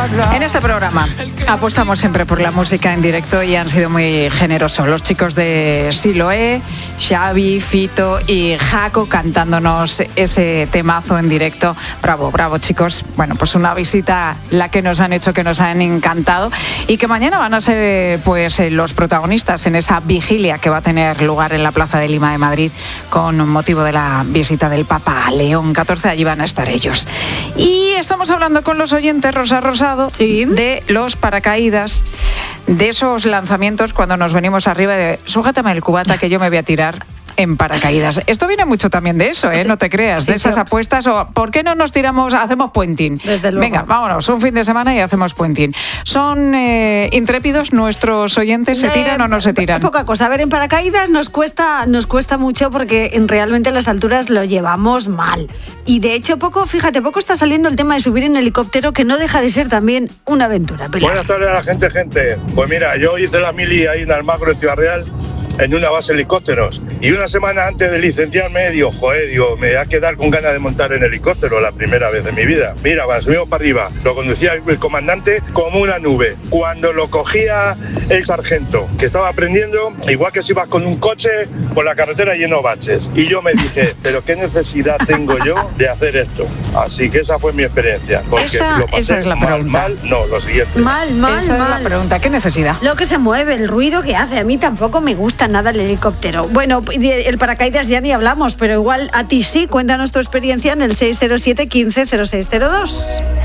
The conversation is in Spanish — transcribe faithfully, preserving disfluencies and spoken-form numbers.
En este programa apostamos siempre por la música en directo y han sido muy generosos los chicos de Siloé, Xavi, Fito y Jaco cantándonos ese temazo en directo. Bravo, bravo chicos. Bueno, pues una visita la que nos han hecho, que nos han encantado y que mañana van a ser pues los protagonistas en esa vigilia que va a tener lugar en la Plaza de Lima de Madrid con motivo de la visita del Papa León catorce. Allí van a estar ellos. Y estamos hablando con los oyentes, Rosa Rosado, sí, de los paracaídas, de esos lanzamientos cuando nos venimos arriba de sujétame el cubata que yo me voy a tirar en paracaídas. Esto viene mucho también de eso, ¿eh? Sí. No te creas, sí, de esas sí. apuestas o ¿por qué no nos tiramos, hacemos puenting? Desde luego. Venga, vámonos, un fin de semana y hacemos puenting. ¿Son eh, intrépidos nuestros oyentes? ¿Se tiran eh, o no se tiran? Poca cosa. A ver, en paracaídas nos cuesta, nos cuesta mucho porque en realmente las alturas lo llevamos mal. Y de hecho, poco, fíjate, poco está saliendo el tema de subir en helicóptero, que no deja de ser también una aventura. Pilar. Buenas tardes a la gente, gente. Pues mira, yo hice la mili ahí en Almagro, en Ciudad Real, en una base de helicópteros. Y una semana antes de licenciarme, digo, joder, digo, me voy a quedar con ganas de montar en helicóptero la primera vez de mi vida. Mira, cuando subimos para arriba, lo conducía el comandante como una nube. Cuando lo cogía el sargento, que estaba aprendiendo, igual que si ibas con un coche por la carretera lleno de baches. Y yo me dije, pero ¿qué necesidad tengo yo de hacer esto? Así que esa fue mi experiencia. Porque esa, lo pasé esa es la mal, pregunta. mal, no, lo siguiente. Mal, mal, esa mal. es la pregunta, ¿qué necesidad? Lo que se mueve, el ruido que hace. A mí tampoco me gusta nada el helicóptero. Bueno, el paracaídas ya ni hablamos, pero igual a ti sí. Cuéntanos tu experiencia en el seis cero siete, quince, cero seis cero dos.